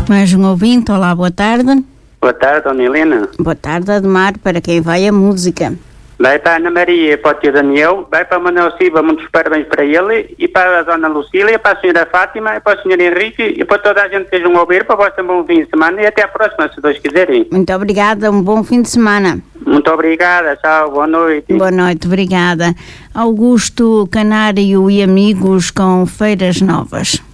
Mais um ouvinte, olá, boa tarde. Boa tarde, dona Helena. Boa tarde, Ademar, para quem vai a música? Vai para a Ana Maria e para o tio Daniel, vai para o Manuel Silva, muitos parabéns para ele, e para a dona Lucília, para a senhora Fátima, e para o senhor Henrique, e para toda a gente que estejam a ouvir, para vós também um bom fim de semana, e até à próxima, se Deus quiserem. Muito obrigada, um bom fim de semana. Muito obrigada, tchau, boa noite. Boa noite, obrigada. Augusto Canário e amigos com Feiras Novas.